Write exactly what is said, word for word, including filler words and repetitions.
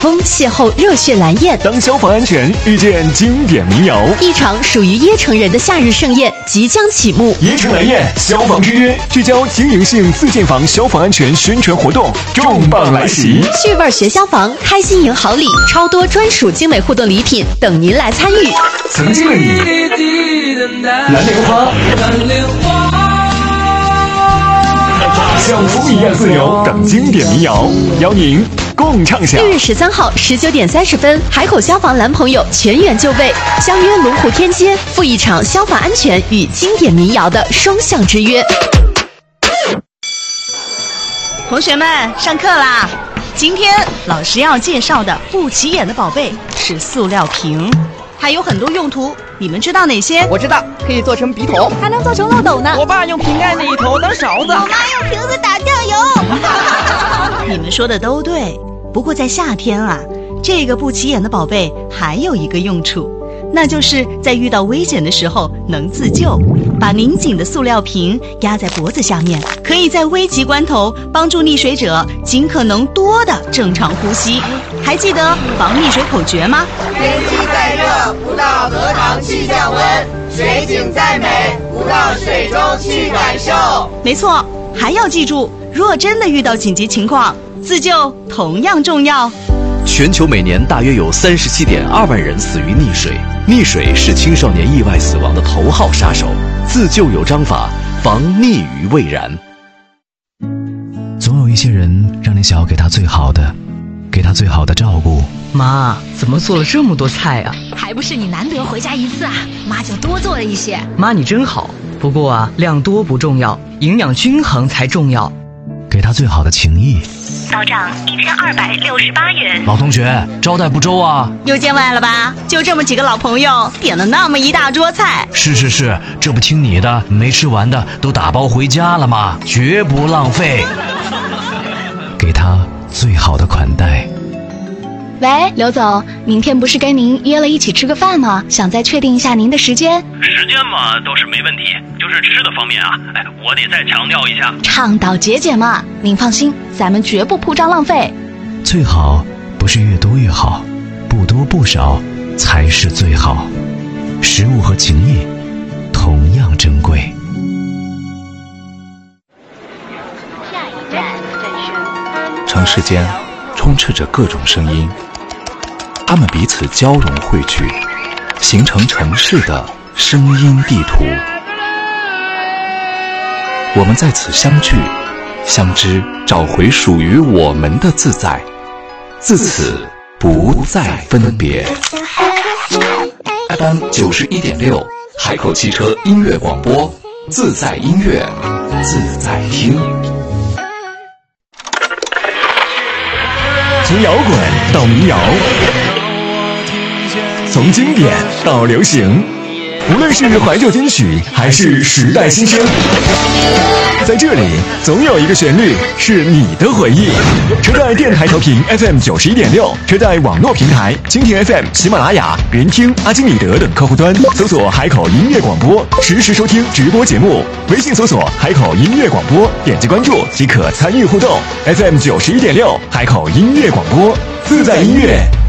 风邂逅热血蓝焰， 当消防安全遇见经典民谣， 一场属于椰城人的夏日盛宴即将启幕。 椰城蓝焰消防之约，聚焦经营性自建房消防安全宣传活动重磅来袭， 趣味学消防，开心赢好礼，超多专属精美互动礼品等您来参与。 曾经的你，蓝莲花， 蓝莲花， 像风一样自由等经典民谣，邀您共畅享。 六月十三号十九点三十分，海口消防蓝朋友全员就位，相约龙湖天街，赴一场消防安全与经典民谣的双向之约。 同学们，上课啦！今天老师要介绍的不起眼的宝贝是塑料瓶，还有很多用途，你们知道哪些？ 我知道，可以做成笔筒， 还能做成漏斗呢。 我爸用瓶盖那一头当勺子， 我妈用瓶子打酱油。你们说的都对，不过在夏天啊，这个不起眼的宝贝还有一个用处，那就是在遇到危险的时候能自救。把拧紧的塑料瓶压在脖子下面，可以在危急关头帮助溺水者尽可能多的正常呼吸。还记得防溺水口诀吗？ 天气再热，不到荷塘去降温；水景再美，不到水中去感受。 没错，还要记住，若真的遇到紧急情况，自救同样重要。 全球每年大约有三十七点二万人死于溺水，溺水是青少年意外死亡的头号杀手。自救有章法，防溺于未然。 总有一些人让你想要给他最好的，给他最好的照顾。 妈，怎么做了这么多菜啊？ 还不是你难得回家一次啊，妈就多做了一些。 妈你真好，不过啊，量多不重要，营养均衡才重要。 给他最好的情谊。 到账一千二百六十八元。 老同学，招待不周啊？ 又见外了吧？就这么几个老朋友，点了那么一大桌菜。 是是是，这不听你的，没吃完的都打包回家了吗？绝不浪费。给他最好的款待。 喂，刘总，明天不是跟您约了一起吃个饭吗？想再确定一下您的时间。 时间嘛倒是没问题，就是吃的方面啊，哎，我得再强调一下， 倡导节俭嘛。您放心，咱们绝不铺张浪费。 最好不是越多越好，不多不少才是最好。食物和情谊同样珍贵。 下一站振声。城市间充斥着各种声音，它们彼此交融汇聚，形成城市的声音地图。我们在此相聚相知，找回属于我们的自在，自此不再分别。 F M 九十一点六，海口汽车音乐广播，自在音乐，自在听。 从摇滚到民谣，从经典到流行，无论是怀旧金曲还是时代新声，在这里总有一个旋律是你的回忆。车载电台调频 F M 九十一点六，车载网络平台蜻蜓 F M、喜马拉雅、人听、阿基米德等客户端搜索海口音乐广播，实时收听直播节目。微信搜索海口音乐广播，点击关注即可参与互动。F M 九十一点六，海口音乐广播，自在音乐。